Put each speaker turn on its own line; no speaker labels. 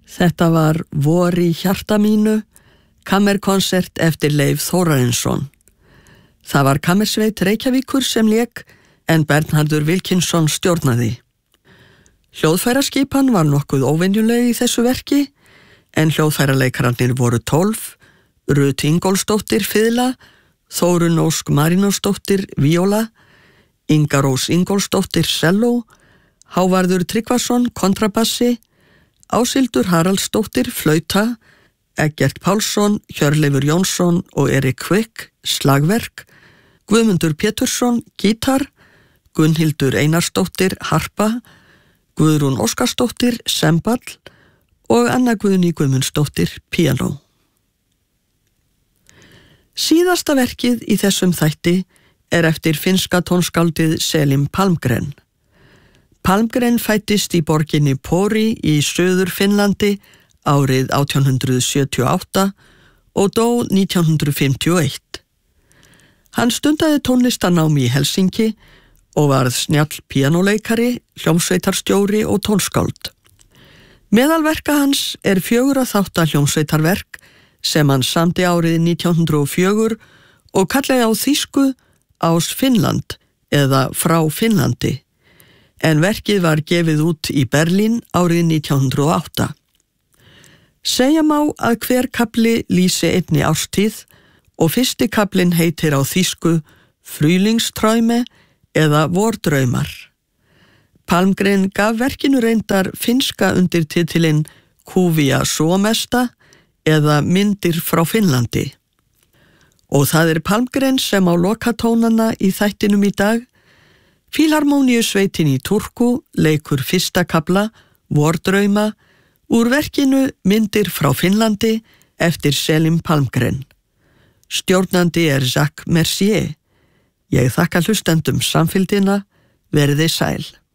Þetta var Vor í hjarta mínu, kammerkonsert eftir Leif Þórarinsson. Það var kammersveit Reykjavíkur sem lék en Bernhardur Wilkinson stjórnaði. Hljóðfæraskipan var nokkuð óvenjuleg í þessu verki en hljóðfæralekararnir voru 12, Rut Ingólfsdóttir fiðla, Þórunn Ósk Marinósdóttir víóla, Inga Rós Ingólfsdóttir selló, Hávarður Tryggvason kontrabassi, Áshildur Haraldsdóttir flauta, Eggert Pálsson, Hjörleifur Jónsson og Erik Kvik slagverk, Guðmundur Pétursson gítar, Gunnhildur Einarsdóttir harpa, Guðrún Óskarsdóttir semball og Anna Guðný Guðmundsdóttir píanó. Síðasta verkið í þessum þætti eftir finnska tónskáldið Selim Palmgren. Palmgren fæddist í borginni Pori í Suður Finnlandi árið 1878 og dó 1951. Hann stundaði tónlistarnám í Helsinki og varð snjall píanóleikari, hljómsveitarstjóri og tónskáld. Meðalverka hans 4 þátta hljómsveitarverk sem hann samdi árið 1904 og kallaði á þýsku Ás Finnland eða Frá Finnlandi, en verkið var gefið út í Berlín árið 1908. Segja má að hver kafli lýsi einni árstíð og fyrsti kaflinn heitir á þýsku Frühlingsträume eða Vordraumar. Palmgren gaf verkinu reyndar finnska undirtitilinn Kuvia Suomesta eða Myndir frá Finnlandi. Og það Palmgren sem á lokatónana í þættinum í dag. Fílharmóníusveitin í Turku leikur fyrsta kafla Vordrauma úr verkinu Myndir frá Finnlandi eftir Selim Palmgren. Stjórnandi Jacques Mercier. Ég þakka hlustendum samfylgdina, verið þið sæl.